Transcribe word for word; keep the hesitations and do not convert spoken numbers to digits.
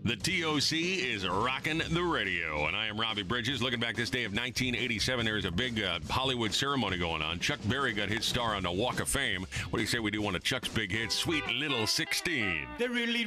The T O C is rocking the radio, and I am Robbie Bridges. Looking back this day of nineteen eighty-seven, there was a big uh, Hollywood ceremony going on. Chuck Berry got his star on the Walk of Fame. What do you say we do one of Chuck's big hits, Sweet Little sixteen? They're really